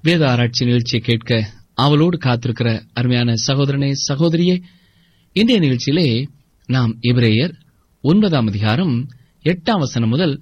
வேத ஆராய்ச்சி நிகழ்ச்சியை கேட்க அவளோடு காத்திருக்கிற அருமையான சகோதரனே, சகோதரியே, இன்றைய நிகழ்ச்சியிலே நாம் எபிரேயர் 9 அதிகாரம் 8 முதல்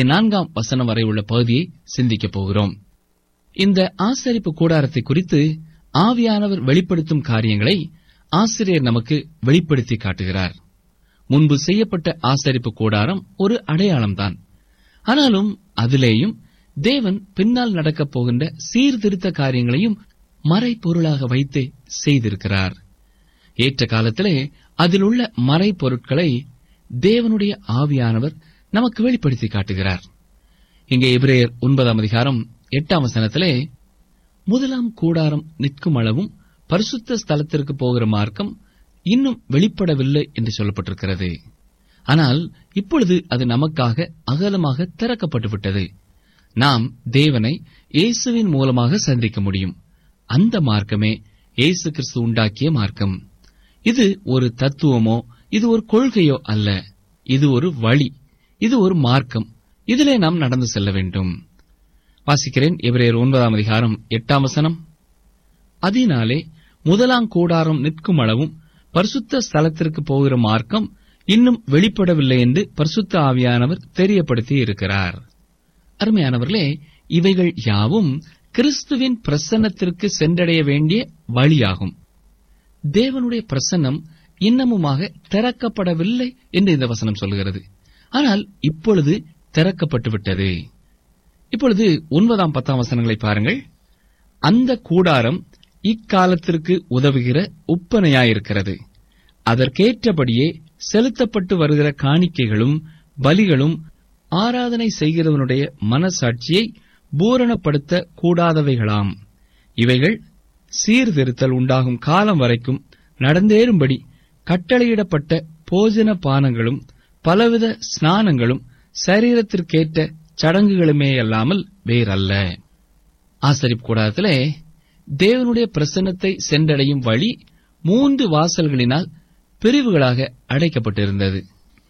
14 வரை உள்ள பகுதியை சிந்திக்கப் போகிறோம். இந்த ஆசரிப்பு கூடாரத்தை குறித்து ஆவியானவர் வெளிப்படுத்தும் காரியங்களை ஆசிரியர் நமக்கு வெளிப்படுத்தி காட்டுகிறார். முன்பு செய்யப்பட்ட ஆசரிப்பு கூடாரம் ஒரு அடையாளம்தான். ஆனாலும் அதிலேயும் தேவன் பின்னால் நடக்கப் போகின்ற சீர்திருத்த காரியங்களையும் மறைப்பொருளாக வைத்து செய்திருக்கிறார். ஏற்ற காலத்திலே அதில் உள்ள மறைப்பொருட்களை தேவனுடைய ஆவியானவர் நமக்கு வெளிப்படுத்தி காட்டுகிறார். இங்கே எபிரேயர் 9 அதிகாரம் 8 முதலாம் கூடாரம் நிற்கும் அளவும் பரிசுத்த ஸ்தலத்திற்கு போகிற மார்க்கம் இன்னும் வெளிப்படவில்லை என்று சொல்லப்பட்டிருக்கிறது. ஆனால் இப்பொழுது அது நமக்காக அகலமாக திறக்கப்பட்டுவிட்டது. நாம் தேவனை இயேசுவின் மூலமாக சந்திக்க முடியும். அந்த மார்க்கமே இயேசு கிறிஸ்து உண்டாக்கிய மார்க்கம். இது ஒரு தத்துவமோ, இது ஒரு கொள்கையோ அல்ல. இது ஒரு வழி, இது ஒரு மார்க்கம். இதிலே நாம் நடந்து செல்ல வேண்டும். வாசிக்கிறேன். எபிரேயர் 9 அதிகாரம் 8 அதனாலே முதலாம் கூடாரம் நிற்கும் அளவும் பரிசுத்த ஸ்தலத்திற்கு போகிற மார்க்கம் இன்னும் வெளிப்படவில்லை என்று பரிசுத்த ஆவியானவர் தெரியப்படுத்தி இருக்கிறார். அருமையானவர்களே, இவைகள் யாவும் கிறிஸ்துவின் பிரசன்னத்திற்கு சென்றடைய வேண்டிய வழியாகும். தேவனுடைய பிரசன்னம் இன்னமுமாக திறக்கப்படவில்லை என்று இந்த வசனம் சொல்கிறது. ஆனால் இப்பொழுது திறக்கப்பட்டுவிட்டது. இப்பொழுது 9, 10 பாருங்கள். அந்த கூடாரம் இக்காலத்திற்கு உதவுகிற ஒப்பனையாயிருக்கிறது. அதற்கேற்றபடியே செலுத்தப்பட்டு வருகிற காணிக்கைகளும் பலிகளும் ஆராதனை செய்கிறவனுடைய மனசாட்சியை பூரணப்படுத்த கூடாதவைகளாம். இவைகள் சீர்திருத்தல் உண்டாகும் காலம் வரைக்கும் நடந்தேறும்படி கட்டளையிடப்பட்ட போஜன பானங்களும் பலவித ஸ்நானங்களும் சரீரத்திற்கேற்ற சடங்குகளுமேயல்லாமல் வேறல்ல. ஆசரிப்பு கூடாரத்திலே தேவனுடைய பிரசன்னத்தை சென்றடையும் வழி 3 வாசல்களினால் பிரிவுகளாக அடைக்கப்பட்டிருந்தது.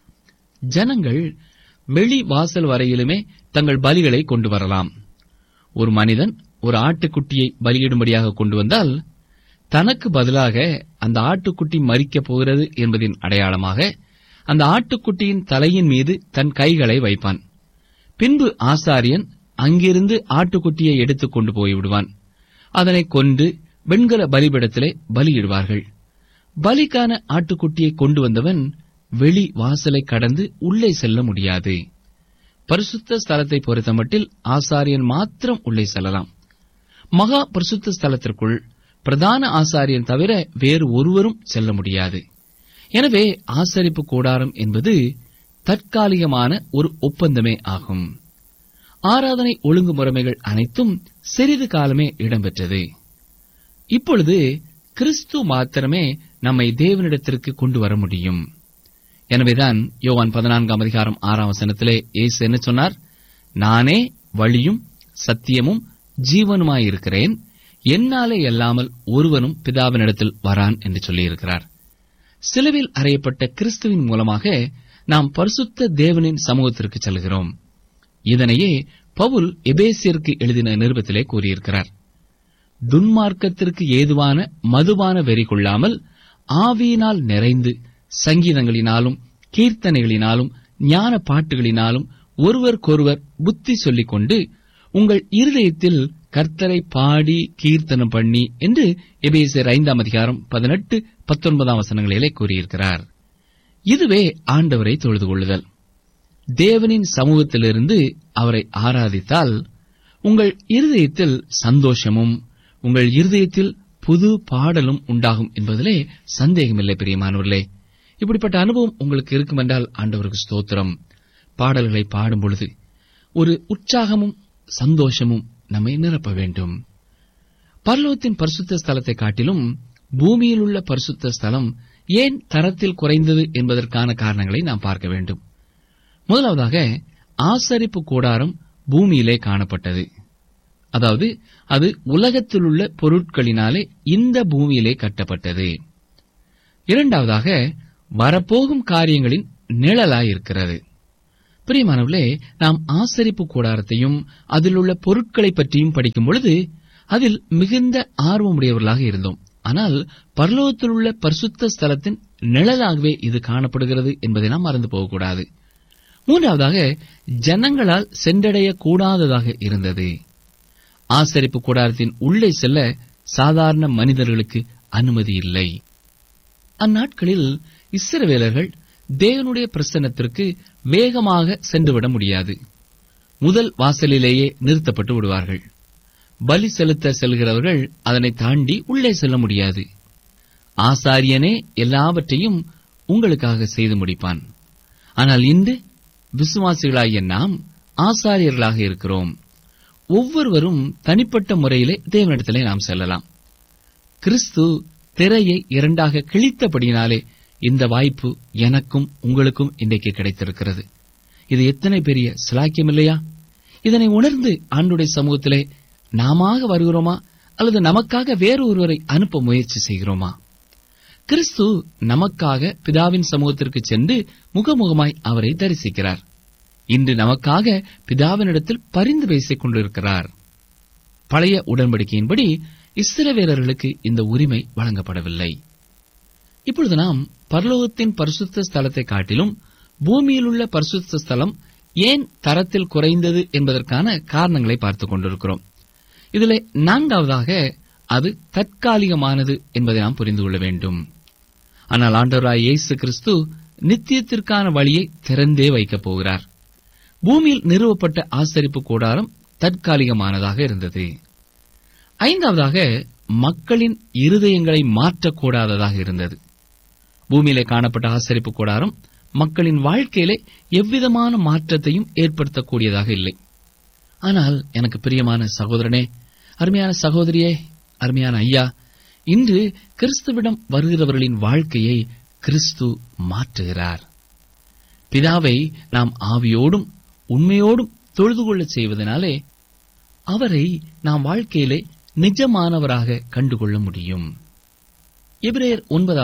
ஜனங்கள் வெளி வாசல் வரையிலுமே தங்கள் பலிகளை கொண்டு வரலாம். ஒரு மனிதன் ஒரு ஆட்டுக்குட்டியை பலியிடும்படியாக கொண்டு வந்தால் தனக்கு பதிலாக அந்த ஆட்டுக்குட்டி மரிக்கப் போகிறது என்பதின் அடையாளமாக அந்த ஆட்டுக்குட்டியின் தலையின் மீது தன் கைகளை வைப்பான். பின்பு ஆசாரியன் அங்கிருந்து ஆட்டுக்குட்டியை எடுத்துக் கொண்டு போய்விடுவான். அதனை கொண்டு வெண்கல பலிபீடத்திலே பலியிடுவார்கள். பலிக்கான ஆட்டுக்குட்டியை கொண்டு வந்தவன் வெளி வாசலை கடந்து உள்ளே செல்ல முடியாது. பரிசுத்த ஸ்தலத்தை பொறுத்தமட்டில் ஆசாரியன் மாத்திரம் உள்ளே செல்லலாம். மகா பரிசுத்த ஸ்தலத்திற்குள் பிரதான ஆசாரியன் தவிர வேறு ஒருவரும் செல்ல முடியாது. எனவே ஆசரிப்பு கூடாரம் என்பது தற்காலிகமான ஒரு ஒப்பந்தமே ஆகும். ஆராதனை ஒழுங்குமுறைமைகள் அனைத்தும் சிறிது காலமே இடம்பெற்றது. இப்பொழுது கிறிஸ்து மாத்திரமே நம்மை தேவனிடத்திற்கு கொண்டு வர முடியும். எனவேதான் யோவான் 14 அதிகாரம் 6 இயேசு என்ன சொன்னார்? நானே வழியும் சத்தியமும் ஜீவனுமாயிருக்கிறேன், என்னாலே அல்லாமல் ஒருவனும் பிதாவினிடத்தில் வரான் என்று சொல்லியிருக்கிறார். சிலுவையில் அறையப்பட்ட கிறிஸ்துவின் மூலமாக நாம் பரிசுத்த தேவனின் சமூகத்திற்கு செல்கிறோம். இதனையே பவுல் எபேசியருக்கு எழுதின நிருபத்திலே கூறியிருக்கிறார். துன்மார்க்கத்திற்கு ஏதுவான மதுபான வெறி கொள்ளாமல் ஆவியினால் நிறைந்து சங்கீதங்களினாலும் கீர்த்தனைகளினாலும் ஞான பாட்டுகளினாலும் ஒருவருக்கொருவர் புத்தி சொல்லிக் கொண்டு உங்கள் இருதயத்தில் கர்த்தரை பாடி கீர்த்தனம் பண்ணி என்று எபேசியர் 5 அதிகாரம் 18, 19 கூறியிருக்கிறார். இதுவே ஆண்டவரை தொழுது கொள்ளுதல். தேவனின் சமூகத்திலிருந்து அவரை ஆராதித்தால் உங்கள் இருதயத்தில் சந்தோஷமும் உங்கள் இருதயத்தில் புது பாடலும் உண்டாகும் என்பதிலே சந்தேகமில்லை. பிரியமானவர்களே, இப்படிப்பட்ட அனுபவம் உங்களுக்கு இருக்கும் என்றால் ஆண்டவருக்கு ஸ்தோத்திரம். பாடல்களை பாடும் பொழுது ஒரு உற்சாகமும் சந்தோஷமும் நம்மை நிரப்ப வேண்டும். பரலோகத்தின் பரிசுத்த ஸ்தலத்தை காட்டிலும் பூமியில் உள்ள பரிசுத்த ஸ்தலம் ஏன் தரத்தில் குறைந்தது என்பதற்கான காரணங்களை நாம் பார்க்க வேண்டும். முதலாவதாக, ஆசரிப்பு கூடாரம் பூமியிலே காணப்பட்டது. அதாவது அது உலகத்திலுள்ள பொருட்களினாலே இந்த பூமியிலே கட்டப்பட்டது. இரண்டாவதாக, வரப்போகும் காரியங்களின் நிழலாயிருக்கிறது. பிரியமானவர்களே, நாம் ஆசரிப்பு கூடாரத்தையும் அதில் உள்ள பொருட்களை பற்றியும் படிக்கும் பொழுது அதில் மிகுந்த ஆர்வமுடையவர்களாக இருந்தோம். ஆனால் பரலோகத்தில் உள்ள பரிசுத்த ஸ்தலத்தின் நிழலாகவே இது காணப்படுகிறது என்பதை நாம் மறந்து போகக்கூடாது. மூன்றாவதாக, ஜனங்களால் சென்றடையக்கூடாததாக இருந்தது. ஆசரிப்பு கூடாரத்தின் உள்ளே செல்ல சாதாரண மனிதர்களுக்கு அனுமதி இல்லை. அந்நாட்களில் இஸ்ரவேலர்கள் தேவனுடைய பிரசன்னத்திற்கு வேகமாக சென்றுவிட முடியாது. முதல் வாசலிலேயே நிறுத்தப்பட்டு விடுவார்கள். பலி செலுத்த செல்கிறவர்கள் அதனை தாண்டி உள்ளே செல்ல முடியாது. ஆசாரியனே எல்லாவற்றையும் உங்களுக்காக செய்து முடிப்பான். ஆனால் இன்று விசுவாசிகளாகிய நாம் ஆசாரியர்களாக இருக்கிறோம். ஒவ்வொருவரும் தனிப்பட்ட முறையிலே தேவனிடத்திலே நாம் செல்லலாம். கிறிஸ்து திரையை இரண்டாக கிழித்தபடியினாலே இந்த வாய்ப்பு எனக்கும் உங்களுக்கும் இன்றைக்கு கிடைத்திருக்கிறது. இது எத்தனை பெரிய சிலாக்கியம் இல்லையா? இதனை உணர்ந்து ஆண்டுடைய சமூகத்திலே நாம வருகிறோமா, அல்லது நமக்காக வேறு ஒருவரை அனுப்ப முயற்சி செய்கிறோமா? கிறிஸ்து நமக்காக பிதாவின் சமூகத்திற்கு சென்று முகமுகமாய் அவரை தரிசிக்கிறார். இன்று நமக்காக பிதாவினிடத்தில் பரிந்து பேசிக் கொண்டிருக்கிறார். பழைய உடன்படிக்கையின்படி இஸ்ரவேலர்களுக்கு இந்த உரிமை வழங்கப்படவில்லை. இப்பொழுது நாம் பரலோகத்தின் பரிசுத்த ஸ்தலத்தை காட்டிலும் பூமியிலுள்ள பரிசுத்த ஸ்தலம் ஏன் தரத்தில் குறைந்தது என்பதற்கான காரணங்களை பார்த்துக் கொண்டிருக்கிறோம். இதிலே நான்காவதாக, அது தற்காலிகமானது என்பதை நாம் புரிந்து கொள்ள வேண்டும். ஆனால் ஆண்டவராய் இயேசு கிறிஸ்து நித்தியத்திற்கான வழியை திறந்தே வைக்கப் போகிறார். பூமியில் நிறுவப்பட்ட ஆசரிப்பு கூடாரம் தற்காலிகமானதாக இருந்தது. ஐந்தாவதாக, மக்களின் இருதயங்களை மாற்றக்கூடாததாக இருந்தது. பூமியிலே காணப்பட்ட ஆசரிப்பு கூடாரம் மக்களின் வாழ்க்கையிலே எவ்விதமான மாற்றத்தையும் ஏற்படுத்தக்கூடியதாக இல்லை. ஆனால் எனக்கு பிரியமான சகோதரனே, அருமையான சகோதரியே, அருமையான ஐயா, இன்று கிறிஸ்துவிடம் வருகிறவர்களின் வாழ்க்கையை கிறிஸ்து மாற்றுகிறார். பிதாவை நாம் ஆவியோடும் உண்மையோடும் தொழுது கொள்ளச் செய்வதனாலே அவரை நாம் வாழ்க்கையிலே நிஜமானவராக கண்டுகொள்ள முடியும். எபிரேயர்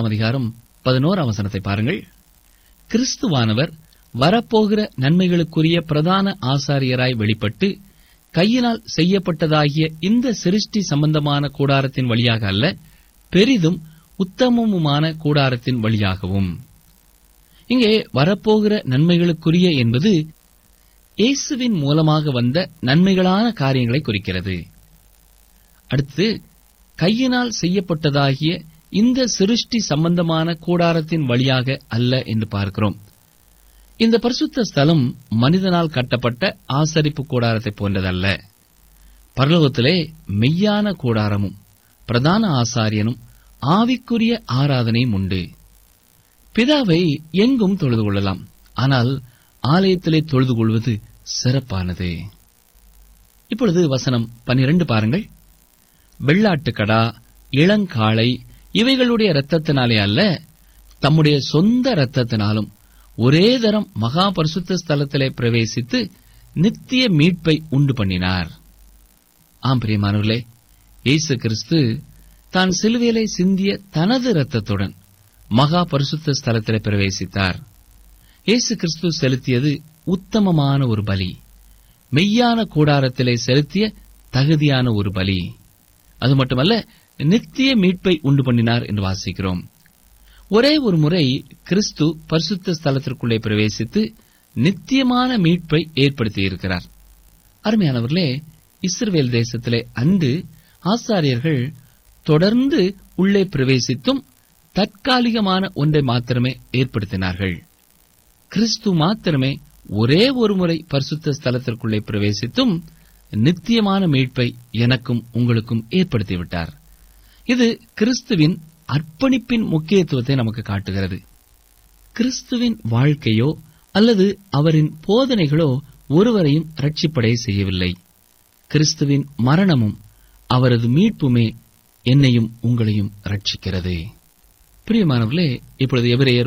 9:11 பாருங்கள். கிறிஸ்துவானவர் வரப்போகிற நன்மைகளுக்குரிய பிரதான ஆசாரியராய் வெளிப்பட்டு கையினால் செய்யப்பட்டதாகிய இந்த சிருஷ்டி சம்பந்தமான கூடாரத்தின் வழியாக அல்ல, பெரிதும் உத்தமமுமான கூடாரத்தின் வழியாகவும். இங்கே வரப்போகிற நன்மைகளுக்குரிய என்பது இயேசுவின் மூலமாக வந்த நன்மைகளான காரியங்களை குறிக்கிறது. அடுத்து, கையினால் செய்யப்பட்டதாகிய இந்த சிருஷ்டி சம்பந்தமான கூடாரத்தின் வழியாக அல்ல என்று பார்க்கிறோம். இந்த பரிசுத்த ஸ்தலம் மனிதனால் கட்டப்பட்ட ஆசரிப்பு கூடாரத்தை போன்றதல்ல. பரலோகத்திலே மெய்யான கூடாரமும் பிரதான ஆசாரியனும் ஆவிக்குரிய ஆராதனையும் உண்டு. பிதாவை எங்கும் தொழுது கொள்ளலாம், ஆனால் ஆலயத்திலே தொழுது கொள்வது சிறப்பானது. இப்பொழுது வசனம் 12 பாருங்கள். வெள்ளாட்டுக்கடா, இளங்காளை இவைகளுடைய இரத்தத்தினாலே அல்ல, தம்முடைய சொந்த இரத்தத்தினாலும் ஒரே தரம் மகா பரிசுத்த ஸ்தலத்திலே பிரவேசித்து நித்திய மீட்பை உண்டு பண்ணினார். ஆம் பிரியமானவர்களே, இயேசு கிறிஸ்து தான் சிலுவையிலே சிந்திய தனது இரத்தத்துடன் மகா பரிசுத்த ஸ்தலத்திலே பிரவேசித்தார். இயேசு கிறிஸ்து செலுத்தியது உத்தமமான ஒரு பலி, மெய்யான கூடாரத்திலே செலுத்திய தகுதியான ஒரு பலி. அது மட்டுமல்ல, நித்திய மீட்பை உண்டு பண்ணினார் என்று வாசிக்கிறோம். ஒரே ஒரு முறை கிறிஸ்து பரிசுத்த ஸ்தலத்திற்குள்ளே பிரவேசித்து நித்தியமான மீட்பை ஏற்படுத்தியிருக்கிறார். அருமையானவர்களே, இஸ்ரவேல் தேசத்திலே அன்று ஆசாரியர்கள் தொடர்ந்து உள்ளே பிரவேசித்தும் தற்காலிகமான ஒன்றை மாத்திரமே ஏற்படுத்தினார்கள். கிறிஸ்து மாத்திரமே ஒரே ஒரு முறை பரிசுத்த ஸ்தலத்திற்குள்ளே பிரவேசித்தும் நித்தியமான மீட்பை எனக்கும் உங்களுக்கும் ஏற்படுத்திவிட்டார். இது கிறிஸ்துவின் அர்ப்பணிப்பின் முக்கியத்துவத்தை நமக்கு காட்டுகிறது. கிறிஸ்துவின் வாழ்க்கையோ அல்லது அவரின் போதனைகளோ ஒருவரையும் ரட்சிப்படைய செய்யவில்லை. கிறிஸ்துவின் மரணமும் அவரது மீட்புமே என்னையும் உங்களையும் ரட்சிக்கிறது. பிரியமானவர்களே, இப்பொழுது எபிரேயர்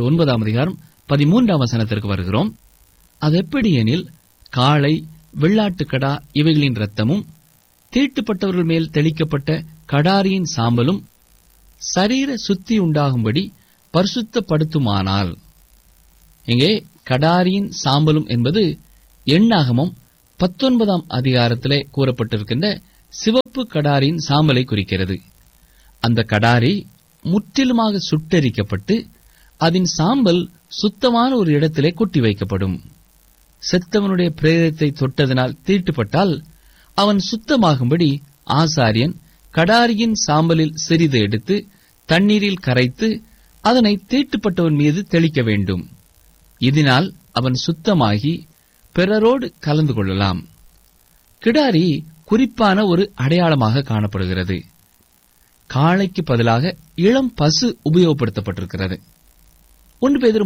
9:13 வருகிறோம். அதெப்படி எனில், காளை, வெள்ளாட்டுக்கடா இவைகளின் இரத்தமும் தீட்டுப்பட்டவர்கள் மேல் தெளிக்கப்பட்ட கடாரியின் சாம்பலும் சரீர சுத்தி உண்டாகும்படி பரிசுத்தப்படுத்துமானால். இங்கே கடாரியின் சாம்பலும் என்பது எண்ணாகமம் 19 கூறப்பட்டிருக்கின்ற சிவப்பு கடாரியின் சாம்பலை குறிக்கிறது. அந்த கடாரி முற்றிலுமாக சுட்டெரிக்கப்பட்டு அதன் சாம்பல் சுத்தமான ஒரு இடத்திலே கொட்டி வைக்கப்படும். செத்தவனுடைய பிரேதத்தை தொட்டதனால் தீட்டுப்பட்டால் அவன் சுத்தமாகும்படி ஆசாரியன் கடாரியின் சாம்பலில் சிறிது எடுத்து தண்ணீரில் கரைத்து அதனை தீட்டுப்பட்டவன் மீது தெளிக்க வேண்டும். இதனால் அவன் சுத்தமாகி பிறரோடு கலந்து கொள்ளலாம். கிடாரி குறிப்பான ஒரு அடையாளமாக காணப்படுகிறது. காளைக்கு பதிலாக இளம் பசு உபயோகப்படுத்தப்பட்டிருக்கிறது. 1 பேதுரு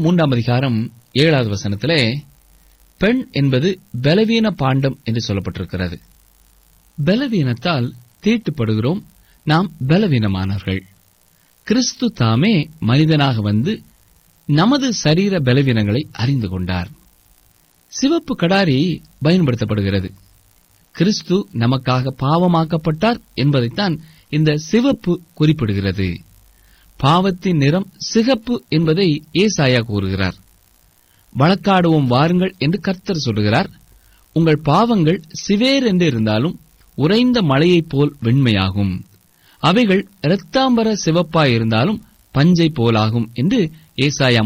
3:7 பெண் என்பது பலவீன பாண்டம் என்று சொல்லப்பட்டிருக்கிறது. பலவீனத்தால் தீட்டுப்படுகிறோம். நாம் பலவீனமானவர்கள். கிறிஸ்து தாமே மனிதனாக வந்து நமது சரீர பலவீனங்களை அறிந்து கொண்டார். சிவப்பு கடாரி பயன்படுத்தப்படுகிறது. கிறிஸ்து நமக்காக பாவமாக்கப்பட்டார் என்பதைத்தான் இந்த சிவப்பு குறிப்பிடுகிறது. பாவத்தின் நிறம் சிகப்பு என்பதை ஏசாயா கூறுகிறார். வழக்காடுவோம் வாருங்கள் என்று கர்த்தர் சொல்லுகிறார். உங்கள் பாவங்கள் சிவேர் என்று இருந்தாலும் உறைந்த மழையைப் போல் வெண்மையாகும். அவைகள் இரத்தாம்பர சிவப்பாயிருந்தாலும் பஞ்சை போலாகும் என்று ஏசாயா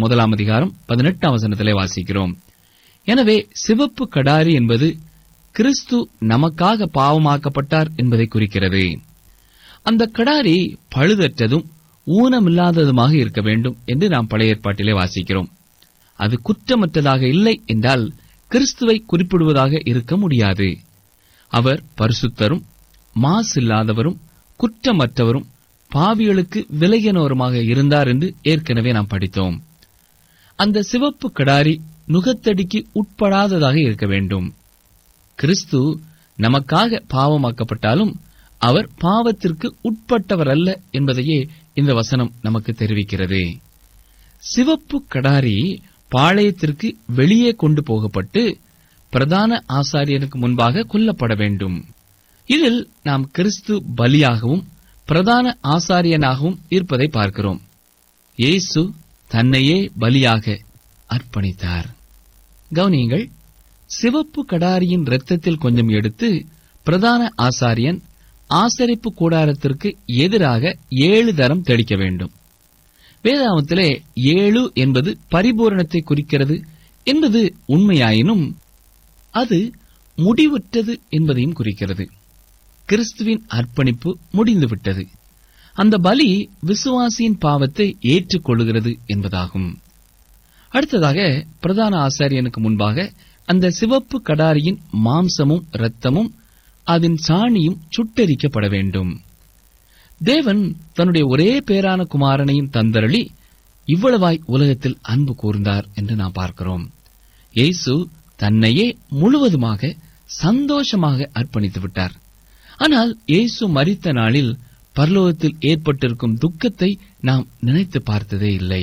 1:18 வாசிக்கிறோம். எனவே சிவப்பு கடாரி என்பது கிறிஸ்து நமக்காக பாவமாக்கப்பட்டார் என்பதை குறிக்கிறது. அந்த கடாரி பழுதற்றதும் ஊனமில்லாததுமாக இருக்க வேண்டும் என்று நாம் பழைய ஏற்பாட்டிலே வாசிக்கிறோம். அது குற்றமற்றதாக இல்லை என்றால் கிறிஸ்துவை குறிப்பிடுவதாக இருக்க முடியாது. அவர் பரிசுத்தரும் மாசில்லாதவரும் குற்றமற்றவரும் பாவிகளுக்கு விலகினவருமாக இருந்தார் என்று ஏற்கனவே நாம் படித்தோம். அந்த சிவப்பு கடாரி நுகத்தடிக்கு உட்படாததாக இருக்க வேண்டும். கிறிஸ்து நமக்காக பாவமாக்கப்பட்டாலும் அவர் பாவத்திற்கு உட்பட்டவர் அல்ல என்பதையே இந்த வசனம் நமக்கு தெரிவிக்கிறது. சிவப்பு கடாரி பாளையத்திற்கு வெளியே கொண்டு போகப்பட்டு பிரதான ஆசாரியனுக்கு முன்பாக கொல்லப்பட வேண்டும். இதில் நாம் கிறிஸ்து பலியாகவும் பிரதான ஆசாரியனாகவும் இருப்பதை பார்க்கிறோம். இயேசு தன்னையே பலியாக அர்ப்பணித்தார். கவனியுங்கள், சிவப்பு கடாரியின் இரத்தத்தில் கொஞ்சம் எடுத்து பிரதான ஆசாரியன் ஆசரிப்பு கூடாரத்திற்கு எதிராக 7 தரம் தெளிக்க வேண்டும். வேதாகமத்திலே 7 என்பது பரிபூரணத்தை குறிக்கிறது என்பது உண்மையாயினும் அது முடிவுற்றது என்பதையும் குறிக்கிறது. கிறிஸ்துவின் அர்ப்பணிப்பு முடிந்துவிட்டது. அந்த பலி விசுவாசியின் பாவத்தை ஏற்றுக்கொள்கிறது என்பதாகும். அடுத்ததாக பிரதான ஆசாரியனுக்கு முன்பாக அந்த சிவப்பு கடாரியின் மாம்சமும் இரத்தமும் அதன் சாணியும் சுட்டெரிக்கப்பட வேண்டும். தேவன் தன்னுடைய ஒரே பேரான குமாரனையும் தந்தருளி இவ்வளவாய் உலகத்தில் அன்பு கூர்ந்தார் என்று நாம் பார்க்கிறோம். இயேசு தன்னையே முழுவதுமாக சந்தோஷமாக அர்ப்பணித்து விட்டார். ஆனால் இயேசு மரித்த நாளில் பரலோகத்தில் ஏற்பட்டிருக்கும் துக்கத்தை நாம் நினைத்து பார்த்ததே இல்லை.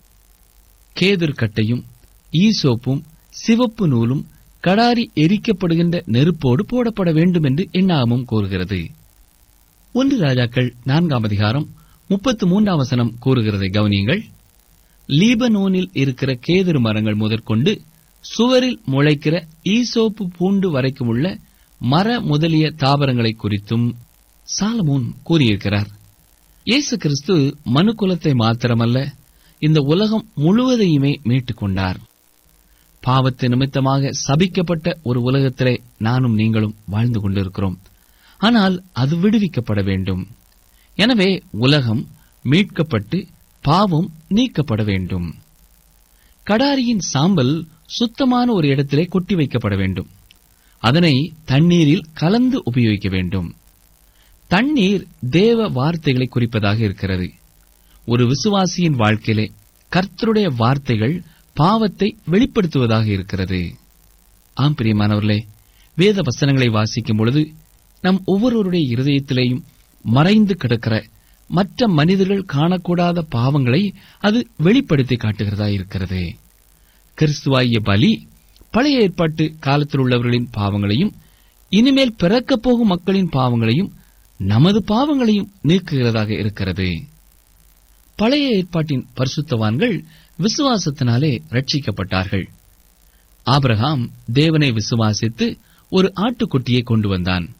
கேதுர் கட்டையும் ஈசோப்பும் சிவப்பு நூலும் கடாரி எரிக்கப்படுகின்ற நெருப்போடு போடப்பட வேண்டும் என்று எண்ணாகமும் கூறுகிறது. 1 ராஜாக்கள் 4:33 கூறுகிறதை கவனியுங்கள். லீபனோனில் இருக்கிற கேதுரு மரங்கள் முதற்கொண்டு சுவரில் முளைக்கிற ஈசோப்பு பூண்டு வரைக்கும் உள்ள மர முதலிய தாவரங்களை குறித்தும் சாலமோன் கூறியிருக்கிறார். இயேசு கிறிஸ்து மனுக்குலத்தை மாத்திரமல்ல, இந்த உலகம் முழுவதையுமே மீட்டுக் கொண்டார். பாவத்து நிமித்தமாக சபிக்கப்பட்ட ஒரு உலகத்திலே நானும் நீங்களும் வாழ்ந்து கொண்டிருக்கிறோம். ஆனால் அது விடுவிக்கப்பட வேண்டும். எனவே உலகம் மீட்கப்பட்டு பாவம் நீக்கப்பட வேண்டும். கடாரியின் சாம்பல் சுத்தமான ஒரு இடத்திலே கொட்டி வைக்கப்பட வேண்டும். அதனை தண்ணீரில் கலந்து உபயோகிக்க வேண்டும். தண்ணீர் தேவ வார்த்தைகளை குறிப்பதாக இருக்கிறது. ஒரு விசுவாசியின் வாழ்க்கையிலே கர்த்தருடைய வார்த்தைகள் பாவத்தை வெளிப்படுத்துவதாக இருக்கிறது. ஆம் பிரியமானவர்களே, வேத வசனங்களை வாசிக்கும் பொழுது நம் ஒவ்வொருவருடைய இருதயத்திலேயும் மறைந்து கிடக்கிற மற்ற மனிதர்கள் காணக்கூடாத பாவங்களை அது வெளிப்படுத்தி காட்டுகிறதா இருக்கிறது. கிறிஸ்துவாகிய பலி பழைய ஏற்பாட்டு காலத்தில் உள்ளவர்களின் பாவங்களையும் இனிமேல் பிறக்கப் போகும் மக்களின் பாவங்களையும் நமது பாவங்களையும் நீக்குகிறதாக இருக்கிறது. பழைய ஏற்பாட்டின் பரிசுத்தவான்கள் விசுவாசத்தினாலே ரட்சிக்கப்பட்டார்கள். ஆபிரகாம் தேவனை விசுவாசித்து ஒரு ஆட்டுக்குட்டியை கொண்டு வந்தான்.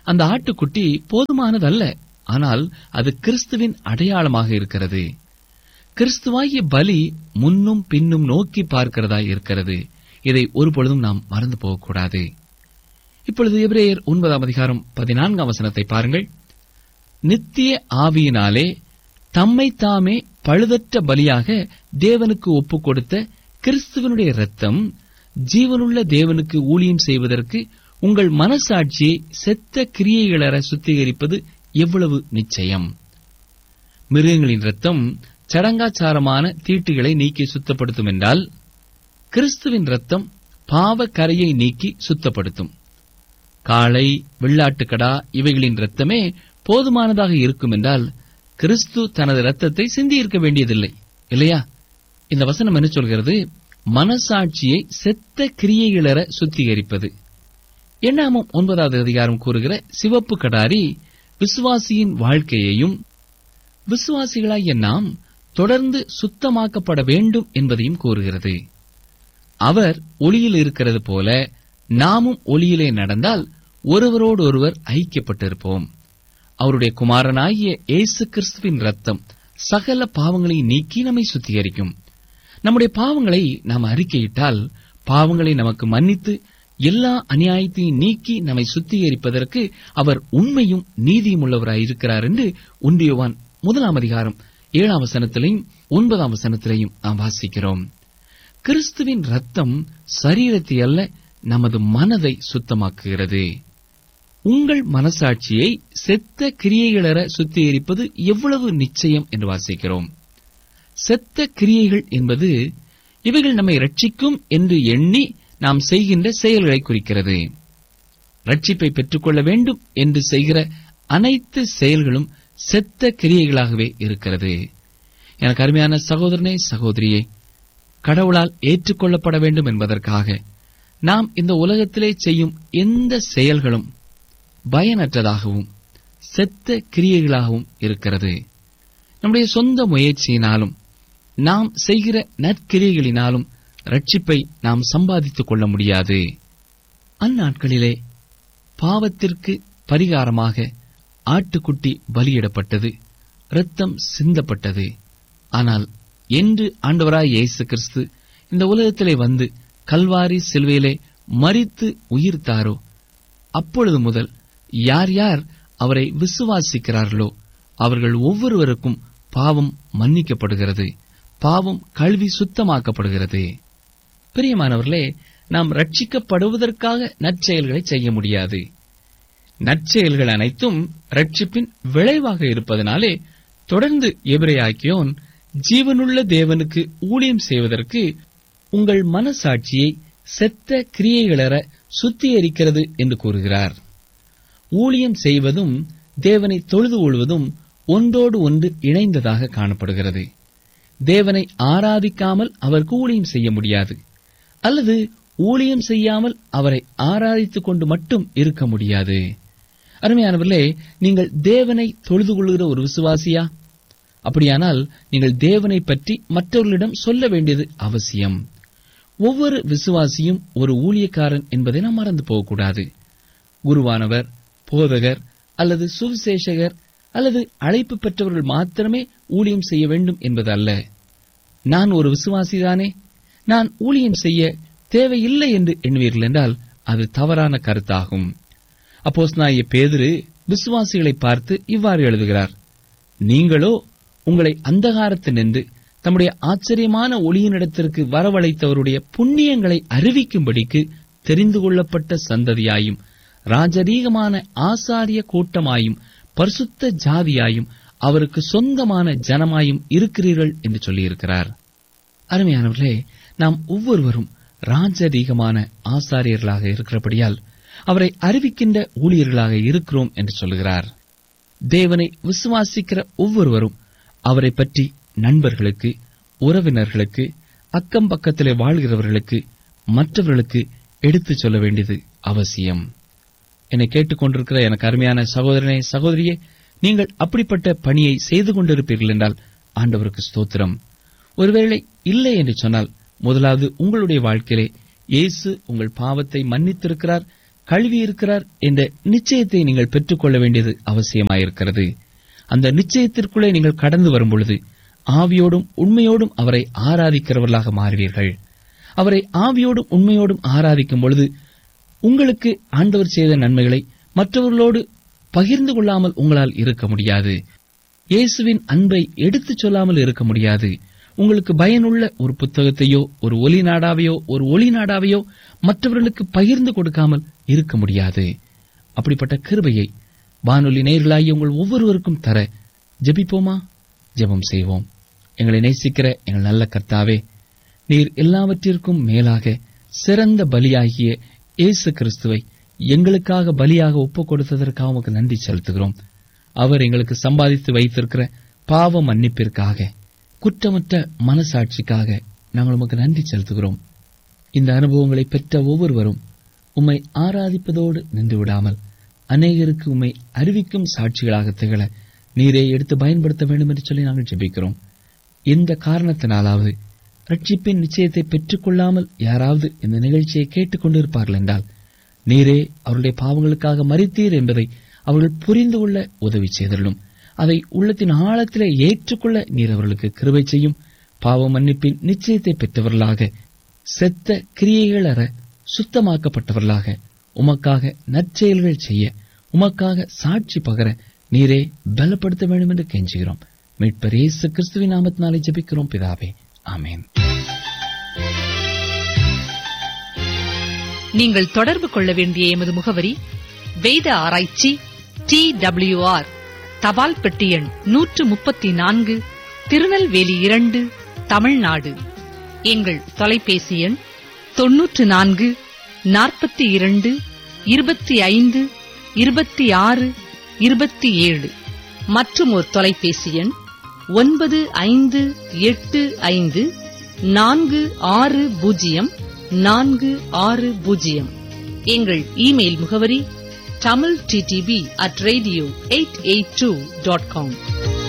அந்த ஆட்டுக்குட்டி போதுமானதல்ல, ஆனால் அது கிறிஸ்துவின் அடையாளமாக இருக்கிறது. கிறிஸ்துவாகிய பலி முன்னும் பின்னும் நோக்கி பார்க்கிறதாய் இருக்கிறது. இதை ஒருபொழுதும் நாம் மறந்து போகக்கூடாது. இப்பொழுது எபிரேயர் 9:14 பாருங்கள். நித்திய ஆவியினாலே தம்மை தாமே பழுதற்ற பலியாக தேவனுக்கு ஒப்புக் கொடுத்த கிறிஸ்துவனுடைய இரத்தம் ஜீவனுள்ள தேவனுக்கு ஊழியம் செய்வதற்கு உங்கள் மனசாட்சியை செத்த கிரியைகளற சுத்திகரிப்பது எவ்வளவு நிச்சயம். மிருகங்களின் இரத்தம் சடங்காச்சாரமான தீட்டுகளை நீக்கி சுத்தப்படுத்தும் என்றால், கிறிஸ்துவின் இரத்தம் பாவ கரையை நீக்கி சுத்தப்படுத்தும். காளை, வெள்ளாட்டுக்கடா இவைகளின் இரத்தமே போதுமானதாக இருக்கும் என்றால் கிறிஸ்து தனது இரத்தத்தை சிந்தியிருக்க வேண்டியதில்லை, இல்லையா? இந்த வசனம் என்ன சொல்கிறது? மனசாட்சியை செத்த கிரியைகளற சுத்திகரிப்பது. எண்ணாமம் 9 கூறுகிற சிவப்பு கடாரி விசுவாசியின் வாழ்க்கையையும் விசுவாசிகளாகிய நாம் தொடர்ந்து சுத்தமாக்கப்பட வேண்டும் என்பதையும் கூறுகிறது. அவர் ஒளியில் இருக்கிறது போல நாமும் ஒளியிலே நடந்தால் ஒருவரோடு ஒருவர் ஐக்கியப்பட்டிருப்போம். அவருடைய குமாரனாகிய இயேசு கிறிஸ்துவின் இரத்தம் சகல பாவங்களை நீக்கி நம்மை சுத்திகரிக்கும். நம்முடைய பாவங்களை நாம் அறிக்கையிட்டால் பாவங்களை நமக்கு மன்னித்து எல்லா அநியாயத்தையும் நீக்கி நம்மை சுத்திகரிப்பதற்கு அவர் உண்மையும் நீதியும் உள்ளவராயிருக்கிறார் என்று 1 யோவான் 1:7 9 நாம் வாசிக்கிறோம். கிறிஸ்துவின் இரத்தம் சரீரத்தை அல்ல, நமது மனதை சுத்தமாக்குகிறது. உங்கள் மனசாட்சியை செத்த கிரியைகளற சுத்திகரிப்பது எவ்வளவு நிச்சயம் என்று வாசிக்கிறோம். செத்த கிரியைகள் என்பது இவைகள் நம்மை ரட்சிக்கும் என்று எண்ணி நாம் செய்கின்ற செயல்களை குறிக்கிறது. ரட்சிப்பை பெற்றுக்கொள்ள வேண்டும் என்று செய்கிற அனைத்து செயல்களும் செத்த கிரியைகளாகவே இருக்கிறது. எனக்கு அருமையான சகோதரனே, சகோதரியே, கடவுளால் ஏற்றுக்கொள்ளப்பட வேண்டும் என்பதற்காக நாம் இந்த உலகத்திலே செய்யும் எந்த செயல்களும் பயனற்றதாகவும் செத்த கிரியைகளாகவும் இருக்கிறது. நம்முடைய சொந்த முயற்சியினாலும் நாம் செய்கிற நற்கிரியைகளினாலும் ரட்சிப்பை நாம் சம்பாதித்துக் கொள்ள முடியாது. அந்நாட்களிலே பாவத்திற்கு பரிகாரமாக ஆட்டுக்குட்டி பலியிடப்பட்டது, இரத்தம் சிந்தப்பட்டது. ஆனால் என்று ஆண்டவராய் இயேசு கிறிஸ்து இந்த உலகத்திலே வந்து கல்வாரி சிலுவையிலே மரித்து உயிர்த்தாரோ அப்பொழுது முதல் யார் யார் அவரை விசுவாசிக்கிறார்களோ அவர்கள் ஒவ்வொருவருக்கும் பாவம் மன்னிக்கப்படுகிறது, பாவம் கழுவி சுத்தமாக்கப்படுகிறது. பிரியமானவர்களே, நாம் ரட்சிக்கப்படுவதற்காக நற்செயல்களை செய்ய முடியாது. நற்செயல்கள் அனைத்தும் ரட்சிப்பின் விளைவாக இருப்பதனாலே தொடர்ந்து எபிரேயாக்கியோன் ஜீவனுள்ள தேவனுக்கு ஊழியம் செய்வதற்கு உங்கள் மனசாட்சியை செத்த கிரியைகளற சுத்திகரிக்கிறது என்று கூறுகிறார். ஊழியம் செய்வதும் தேவனை தொழுது கொள்வதும் ஒன்றோடு ஒன்று இணைந்ததாக காணப்படுகிறது. தேவனை ஆராதிக்காமல் அவருக்கு ஊழியம் செய்ய முடியாது, அல்லது ஊழியம் செய்யாமல் அவரை ஆராதித்துக் கொண்டு மட்டும் இருக்க முடியாது. அருமையானவர்களே, நீங்கள் தேவனை தொழுது கொள்கிற ஒரு விசுவாசியா? அப்படியானால் நீங்கள் தேவனை பற்றி மற்றவர்களிடம் சொல்ல வேண்டியது அவசியம். ஒவ்வொரு விசுவாசியும் ஒரு ஊழியக்காரன் என்பதை நாம் மறந்து போகக்கூடாது. குருவானவர், போதகர் அல்லது சுவிசேஷகர் அல்லது அழைப்பு பெற்றவர்கள் மாத்திரமே ஊழியம் செய்ய வேண்டும் என்பது அல்ல. நான் ஒரு விசுவாசிதானே, நான் ஊழியம் செய்ய தேவையில்லை என்று எண்ணுவீர்கள் என்றால் அது தவறான கருத்தாகும். அப்போஸ்தலனாகிய பேதுரு விசுவாசிகளை பார்த்து இவ்வாறு எழுதுகிறார்: நீங்களோ உங்களை அந்தகாரத்தினின்று தம்முடைய ஆச்சரியமான ஒளியினிடத்திற்கு வரவழைத்தவருடைய புண்ணியங்களை அறிவிக்கும்படிக்கு தெரிந்து கொள்ளப்பட்ட சந்ததியாயும் ராஜரீகமான ஆசாரிய கூட்டமாயும் பரிசுத்த ஜாதியாயும் அவருக்கு சொந்தமான ஜனமாயும் இருக்கிறீர்கள் என்று சொல்லியிருக்கிறார். அருமையானவர்களே, நாம் ஒவ்வொருவரும் ராஜரீகமான ஆசாரியர்களாக இருக்கிறபடியால் அவரை அறிவிக்கின்ற ஊழியர்களாக இருக்கிறோம் என்று சொல்லுகிறார். தேவனை விசுவாசிக்கிற ஒவ்வொருவரும் அவரை பற்றி நண்பர்களுக்கு, உறவினர்களுக்கு, அக்கம் பக்கத்திலே வாழ்கிறவர்களுக்கு, மற்றவர்களுக்கு எடுத்துச் சொல்ல வேண்டியது அவசியம். என்னை கேட்டுக்கொண்டிருக்கிற எனக்கு அருமையான சகோதரனே, சகோதரியே, நீங்கள் அப்படிப்பட்ட பணியை செய்து கொண்டிருப்பீர்கள் என்றால் ஆண்டவருக்கு ஸ்தோத்திரம். ஒருவேளை இல்லை என்று சொன்னால் முதலாவது உங்களுடைய வாழ்க்கையிலே இயேசு உங்கள் பாவத்தை மன்னித்திருக்கிறார், கழுவியிருக்கிறார் என்ற நிச்சயத்தை நீங்கள் பெற்றுக்கொள்ள வேண்டியது அவசியமாயிருக்கிறது. அந்த நிச்சயத்திற்குள்ளே நீங்கள் கடந்து வரும் பொழுது ஆவியோடும் உண்மையோடும் அவரை ஆராதிக்கிறவர்களாக மாறுவீர்கள். அவரை ஆவியோடும் உண்மையோடும் ஆராதிக்கும் பொழுது உங்களுக்கு ஆண்டவர் செய்த நன்மைகளை மற்றவர்களோடு பகிர்ந்து கொள்ளாமல் உங்களால் இருக்க முடியாது. இயேசுவின் அன்பை எடுத்துச் சொல்லாமல் இருக்க முடியாது. உங்களுக்கு பயனுள்ள ஒரு புத்தகத்தையோ ஒரு ஒலி நாடாவையோ ஒரு ஒளி நாடாவையோ மற்றவர்களுக்கு பகிர்ந்து கொடுக்காமல் இருக்க முடியாது. அப்படிப்பட்ட கிருபையை வானொலி நேயர்களாகிய உங்கள் ஒவ்வொருவருக்கும் தர ஜெபிப்போமா? ஜெபம் செய்வோம். எங்களை நேசிக்கிற எங்கள் நல்ல கர்த்தாவே, நீர் எல்லாவற்றிற்கும் மேலாக சிறந்த பலியாகிய இயேசு கிறிஸ்துவை எங்களுக்காக பலியாக ஒப்புக் கொடுத்ததற்காக உமக்கு நன்றி செலுத்துகிறோம். அவர் எங்களுக்கு சம்பாதித்து வைத்திருக்கிற பாவ மன்னிப்பிற்காக, குற்றமற்ற மனசாட்சிக்காக நாங்கள் உமக்கு நன்றி செலுத்துகிறோம். இந்த அனுபவங்களை பெற்ற ஒவ்வொருவரும் உம்மை ஆராதிப்பதோடு நின்று விடாமல் அநேகருக்கு உம்மை அறிவிக்கும் சாட்சிகளாக திகழ நீரே எடுத்து பயன்படுத்த வேண்டும் என்று சொல்லி நாங்கள் ஜெபிக்கிறோம். எந்த காரணத்தினாலாவது ரட்சிப்பின் நிச்சயத்தை பெற்றுக் கொள்ளாமல் யாராவது இந்த நிகழ்ச்சியை கேட்டுக் கொண்டிருப்பார்கள் என்றால் நீரே அவருடைய பாவங்களுக்காக மரித்தீர் என்பதை அவர்கள் புரிந்து கொள்ள உதவி செய்தருளும். அதை உள்ளத்தின் ஆழத்திலே ஏற்றுக்கொள்ள நீர் அவர்களுக்கு கிருபை செய்யும். பாவ மன்னிப்பின் நிச்சயத்தை பெற்றவர்களாக, செத்த கிரியைகள் அற சுத்தமாக்கப்பட்டவர்களாக, உமக்காக நற்செயல்கள் செய்ய, உமக்காக சாட்சி பகர நீரே பலப்படுத்த வேண்டும் என்று கெஞ்சுகிறோம். மீட்பர் இயேசு கிறிஸ்துவின் நாமத்தினாலே ஜெபிக்கிறோம் பிதாவே, ஆமென். நீங்கள் தொடர்பு கொள்ள வேண்டிய எமது முகவரி: வேத ஆராய்ச்சி, TWR, தபால் பெட்டி எண் 134, திருநெல்வேலி 2, தமிழ்நாடு. எங்கள் தொலைபேசி எண் 94 42 25 26 27. மற்றும் ஒரு தொலைபேசி எண் 9585 460 460. எங்கள் இமெயில் முகவரி tamilttb@radio882.com.